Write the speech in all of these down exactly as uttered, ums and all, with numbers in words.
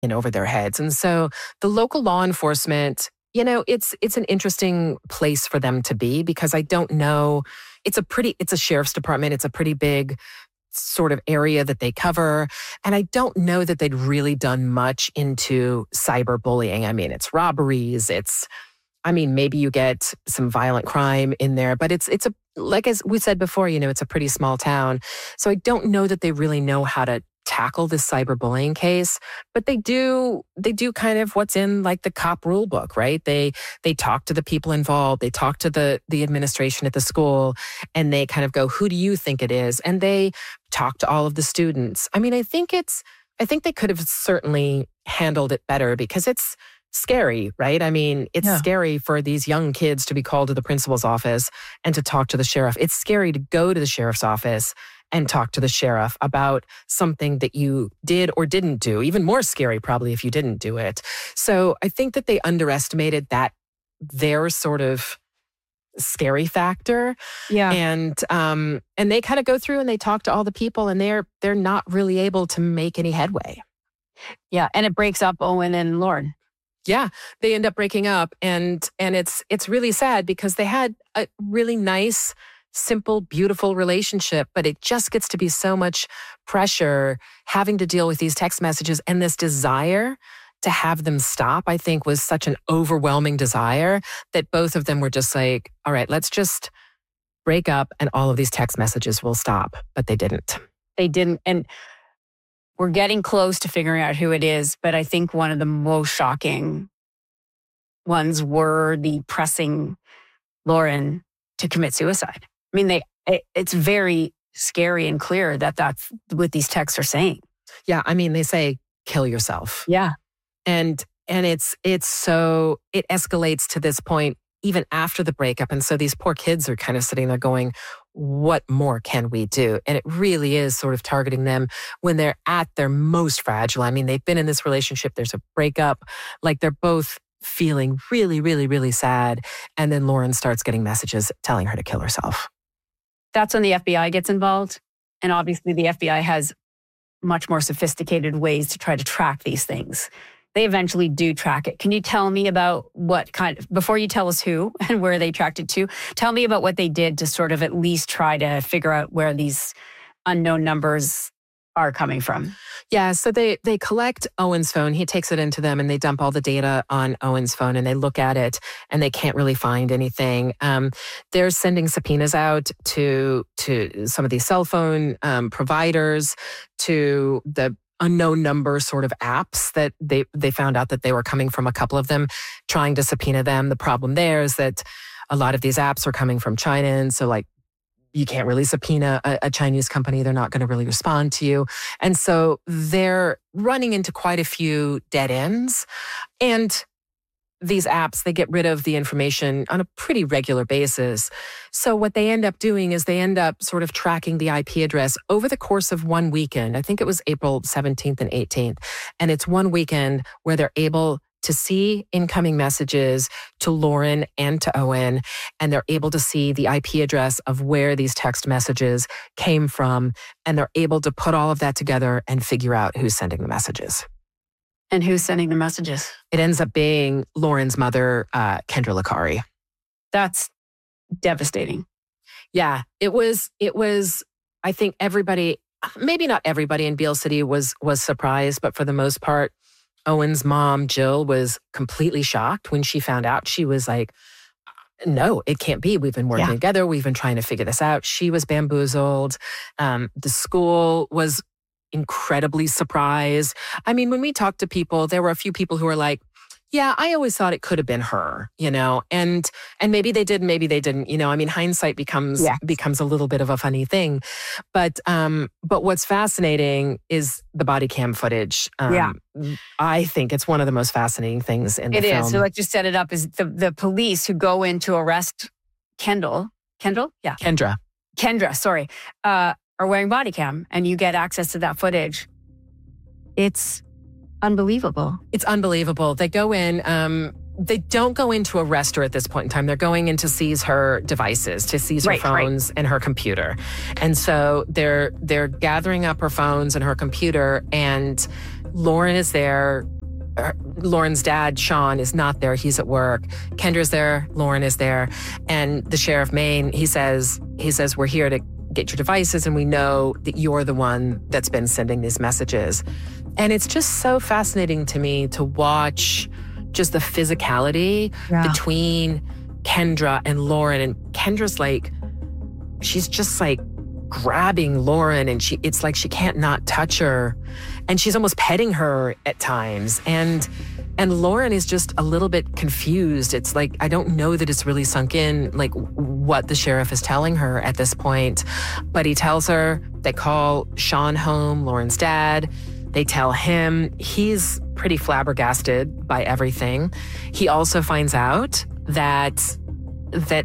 in over their heads. And so the local law enforcement, you know, it's it's an interesting place for them to be because I don't know, it's a pretty, it's a sheriff's department. It's a pretty big sort of area that they cover. And I don't know that they'd really done much into cyberbullying. I mean, it's robberies, it's, I mean, maybe you get some violent crime in there, but it's, it's a, like as we said before, you know, it's a pretty small town. So I don't know that they really know how to tackle this cyberbullying case, but they do, they do kind of what's in like the cop rule book, right? They, they talk to the people involved, they talk to the, the administration at the school, and they kind of go, who do you think it is? And they talk to all of the students. I mean, I think it's, I think they could have certainly handled it better because it's scary, right? I mean, it's yeah. scary for these young kids to be called to the principal's office and to talk to the sheriff. It's scary to go to the sheriff's office and talk to the sheriff about something that you did or didn't do. Even more scary, probably, if you didn't do it. So I think that they underestimated that their sort of scary factor. Yeah. And um, and they kind of go through and they talk to all the people, and they're they're not really able to make any headway. Yeah. And it breaks up Owen and Lauren. Yeah, they end up breaking up, and and it's it's really sad because they had a really nice, simple, beautiful relationship, but it just gets to be so much pressure having to deal with these text messages, and this desire to have them stop, I think, was such an overwhelming desire that both of them were just like, all right, let's just break up and all of these text messages will stop. But they didn't. They didn't. And we're getting close to figuring out who it is, but I think one of the most shocking ones were the pressing Lauren to commit suicide. I mean, they it, it's very scary and clear that that's what these texts are saying. Yeah, I mean, they say, kill yourself. Yeah. And and it's it's so, it escalates to this point even after the breakup. And so these poor kids are kind of sitting there going, what more can we do? And it really is sort of targeting them when they're at their most fragile. I mean, they've been in this relationship, there's a breakup, like they're both feeling really, really, really sad. And then Lauren starts getting messages telling her to kill herself. That's when the F B I gets involved. And obviously the F B I has much more sophisticated ways to try to track these things. They eventually do track it. Can you tell me about what kind of, before you tell us who and where they tracked it to, tell me about what they did to sort of at least try to figure out where these unknown numbers are coming from? Yeah, so they they collect Owen's phone. He takes it into them and they dump all the data on Owen's phone and they look at it and they can't really find anything. Um, they're sending subpoenas out to, to some of these cell phone um, providers, to the unknown number sort of apps that they, they found out that they were coming from a couple of them, trying to subpoena them. The problem there is that a lot of these apps are coming from China. And so like, you can't really subpoena a, a Chinese company. They're not going to really respond to you. And so they're running into quite a few dead ends. And these apps, they get rid of the information on a pretty regular basis. So what they end up doing is they end up sort of tracking the I P address over the course of one weekend. I think it was April seventeenth and eighteenth. And it's one weekend where they're able to see incoming messages to Lauren and to Owen, and they're able to see the I P address of where these text messages came from, and they're able to put all of that together and figure out who's sending the messages. And who's sending the messages? It ends up being Lauren's mother, uh, Kendra Licari. That's devastating. Yeah, it was, it was, I think everybody, maybe not everybody in Beale City was was surprised, but for the most part, Owen's mom, Jill, was completely shocked when she found out. She was like, no, it can't be. We've been working yeah. together. We've been trying to figure this out. She was bamboozled. Um, the school was incredibly surprised. I mean, when we talked to people, there were a few people who were like, yeah, I always thought it could have been her, you know, and and maybe they did, maybe they didn't, you know. I mean, hindsight becomes yeah. becomes a little bit of a funny thing, but um, but what's fascinating is the body cam footage. Um, yeah, I think it's one of the most fascinating things in the it film. It is. So, like, just set it up is the the police who go in to arrest Kendall, Kendall, yeah, Kendra, Kendra, sorry, uh, are wearing body cam, and you get access to that footage. It's unbelievable. It's unbelievable. They go in, um, they don't go in to arrest her at this point in time. They're going in to seize her devices, to seize right, her phones right. and her computer. And so they're they're gathering up her phones and her computer, and Lauren is there. Uh, Lauren's dad, Sean, is not there. He's at work. Kendra's there. Lauren is there. And the sheriff of Maine, he says, he says, we're here to get your devices and we know that you're the one that's been sending these messages. And it's just so fascinating to me to watch just the physicality yeah. between Kendra and Lauren. And Kendra's like, she's just like grabbing Lauren and she it's like she can't not touch her. And she's almost petting her at times. And and Lauren is just a little bit confused. It's like, I don't know that it's really sunk in, like what the sheriff is telling her at this point. But he tells her, they call Sean home, Lauren's dad. They tell him. He's pretty flabbergasted by everything. He also finds out that that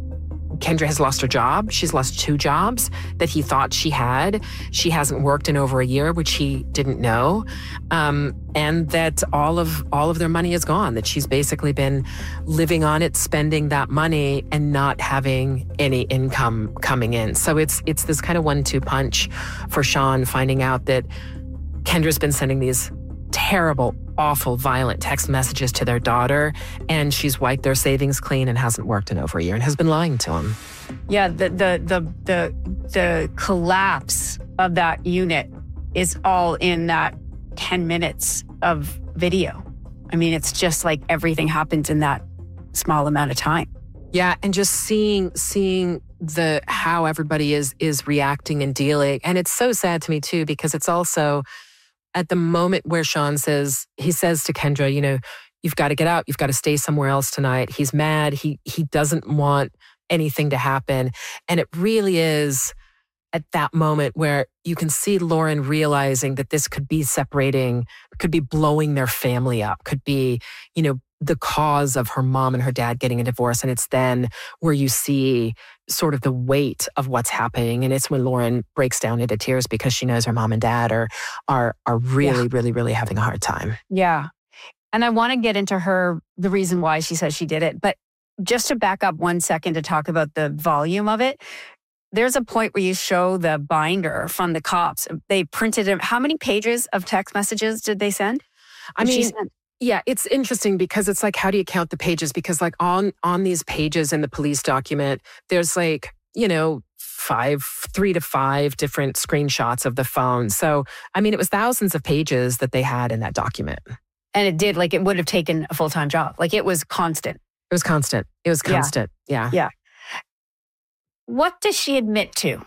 Kendra has lost her job. She's lost two jobs that he thought she had. She hasn't worked in over a year, which he didn't know. Um, and that all of all of their money is gone, that she's basically been living on it, spending that money and not having any income coming in. So it's it's this kind of one-two punch for Sean, finding out that Kendra's been sending these terrible, awful, violent text messages to their daughter, and she's wiped their savings clean and hasn't worked in over a year and has been lying to him. Yeah, the the the the, the collapse of that unit is all in that ten minutes of video. I mean, it's just like everything happens in that small amount of time. Yeah, and just seeing seeing the how everybody is is reacting and dealing. And it's so sad to me too, because it's also at the moment where Sean says, he says to Kendra, you know, you've got to get out. You've got to stay somewhere else tonight. He's mad. He he doesn't want anything to happen. And it really is at that moment where you can see Lauren realizing that this could be separating, could be blowing their family up, could be, you know, the cause of her mom and her dad getting a divorce. And it's then where you see sort of the weight of what's happening. And it's when Lauren breaks down into tears because she knows her mom and dad are are are really, yeah. really, really having a hard time. Yeah. And I want to get into her, the reason why she says she did it. But just to back up one second to talk about the volume of it, there's a point where you show the binder from the cops. They printed it. How many pages of text messages did they send? I Did mean, yeah, it's interesting because it's like, how do you count the pages? Because like on, on these pages in the police document, there's like, you know, five, three to five different screenshots of the phone. So, I mean, it was thousands of pages that they had in that document. And it did, like it would have taken a full-time job. Like it was constant. It was constant. It was constant. Yeah. Yeah. What does she admit to?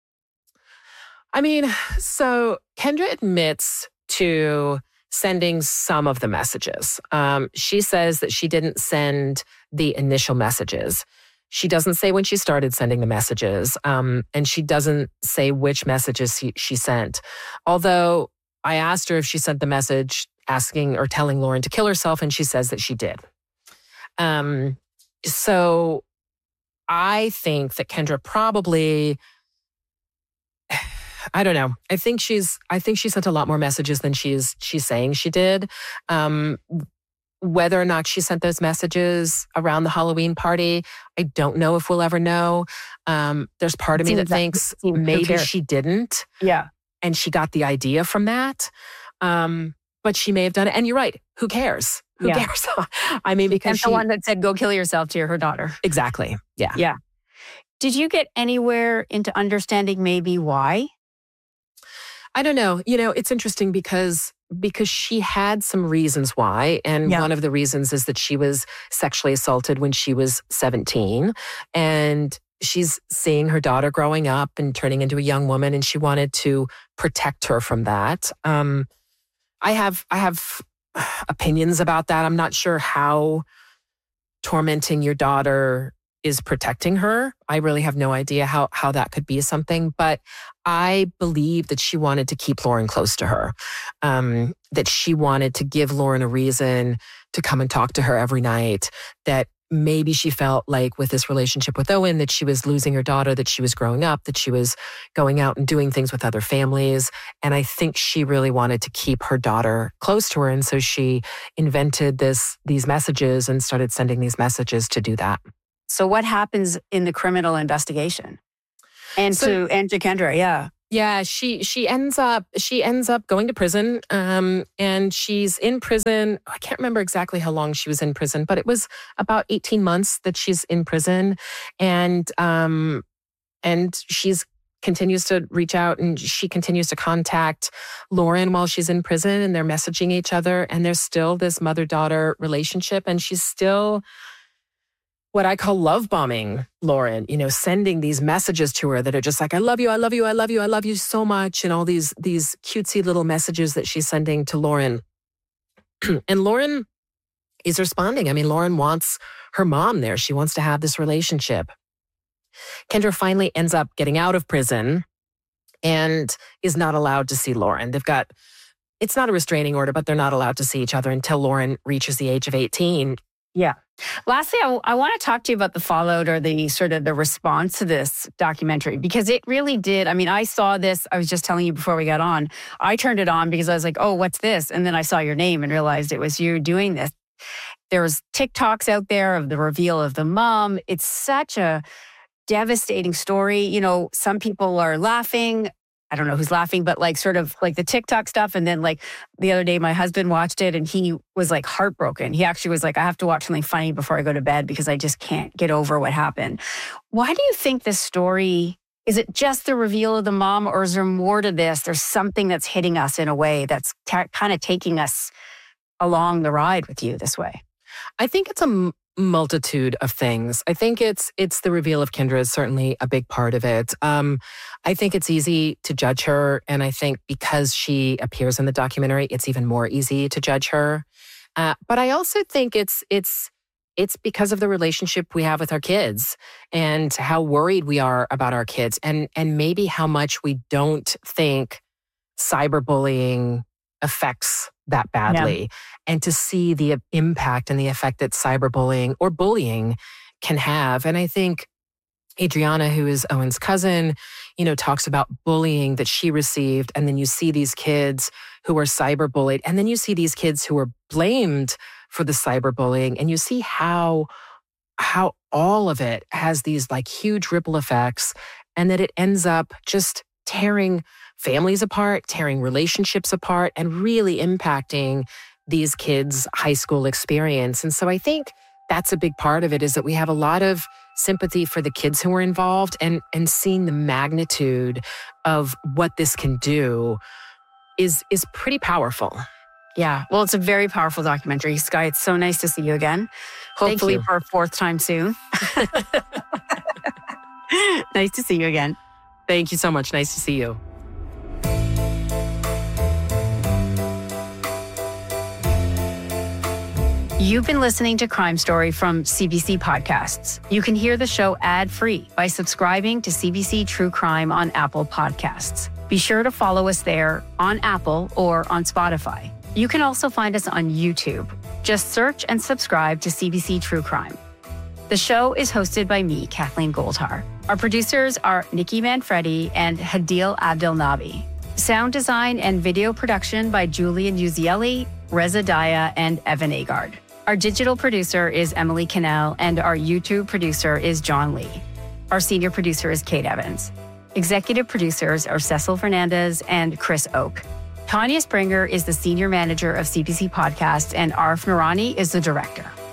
I mean, so Kendra admits to sending some of the messages. Um, she says that she didn't send the initial messages. She doesn't say when she started sending the messages, um, and she doesn't say which messages she, she sent. Although I asked her if she sent the message asking or telling Lauren to kill herself, and she says that she did. Um, so I think that Kendra probably, I don't know. I think she's, I think she sent a lot more messages than she's, she's saying she did. Um, whether or not she sent those messages around the Halloween party, I don't know if we'll ever know. Um, there's part of me that thinks maybe she didn't. Yeah. And she got the idea from that. Um, but she may have done it. And you're right. Who cares? Who yeah. cares? I mean, because and she, the one that said, go kill yourself to her daughter. Exactly. Yeah. Yeah. Did you get anywhere into understanding maybe why? I don't know. You know, it's interesting because because she had some reasons why. And yeah. one of the reasons is that she was sexually assaulted when she was seventeen. And she's seeing her daughter growing up and turning into a young woman. And she wanted to protect her from that. Um, I have I have opinions about that. I'm not sure how tormenting your daughter is protecting her. I really have no idea how how that could be something, but I believe that she wanted to keep Lauren close to her, um, that she wanted to give Lauren a reason to come and talk to her every night, that maybe she felt like with this relationship with Owen that she was losing her daughter, that she was growing up, that she was going out and doing things with other families. And I think she really wanted to keep her daughter close to her. And so she invented this these messages and started sending these messages to do that. So what happens in the criminal investigation? And so, to and to Kendra, yeah. Yeah, she she ends up she ends up going to prison, um, and she's in prison. I can't remember exactly how long she was in prison, but it was about eighteen months that she's in prison, and um, and she's continues to reach out and she continues to contact Lauren while she's in prison, and they're messaging each other, and there's still this mother-daughter relationship, and she's still what I call love bombing Lauren, you know, sending these messages to her that are just like, I love you, I love you, I love you, I love you so much. And all these, these cutesy little messages that she's sending to Lauren. And Lauren is responding. I mean, Lauren wants her mom there. She wants to have this relationship. Kendra finally ends up getting out of prison and is not allowed to see Lauren. They've got, it's not a restraining order, but they're not allowed to see each other until Lauren reaches the age of eighteen. Yeah. Lastly, I, I want to talk to you about the fallout or the sort of the response to this documentary, because it really did. I mean, I saw this. I was just telling you before we got on. I turned it on because I was like, oh, what's this? And then I saw your name and realized it was you doing this. There's TikToks out there of the reveal of the mom. It's such a devastating story. You know, some people are laughing. I don't know who's laughing, but like sort of like the TikTok stuff. And then like the other day, my husband watched it and he was like heartbroken. He actually was like, I have to watch something funny before I go to bed because I just can't get over what happened. Why do you think this story, is it just the reveal of the mom, or is there more to this? There's something that's hitting us in a way that's ta- kind of taking us along the ride with you this way? I think it's a m- multitude of things. I think it's it's the reveal of Kendra is certainly a big part of it. Um, I think it's easy to judge her, and I think because she appears in the documentary, it's even more easy to judge her. Uh, but I also think it's it's it's because of the relationship we have with our kids and how worried we are about our kids, and and maybe how much we don't think cyberbullying affects that badly. Yeah. And to see the impact and the effect that cyberbullying or bullying can have. And I think Adriana, who is Owen's cousin, you know, talks about bullying that she received. And then you see these kids who are cyberbullied. And then you see these kids who are blamed for the cyberbullying. And you see how, how all of it has these like huge ripple effects, and that it ends up just tearing families apart, tearing relationships apart, and really impacting these kids' high school experience. And so I think that's a big part of it, is that we have a lot of sympathy for the kids who were involved, and, and seeing the magnitude of what this can do is, is pretty powerful. Yeah. Well, it's a very powerful documentary. Skye, it's so nice to see you again. Hopefully for a fourth time soon. Nice to see you again. Thank you so much. Nice to see you. You've been listening to Crime Story from C B C Podcasts. You can hear the show ad-free by subscribing to C B C True Crime on Apple Podcasts. Be sure to follow us there on Apple or on Spotify. You can also find us on YouTube. Just search and subscribe to C B C True Crime. The show is hosted by me, Kathleen Goldhar. Our producers are Nikki Manfredi and Hadil Abdelnabi. Sound design and video production by Julian Uzielli, Reza Daya, and Evan Agard. Our digital producer is Emily Cannell, and our YouTube producer is John Lee. Our senior producer is Kate Evans. Executive producers are Cecil Fernandez and Chris Oak. Tanya Springer is the senior manager of C B C Podcasts, and Arif Noorani is the director.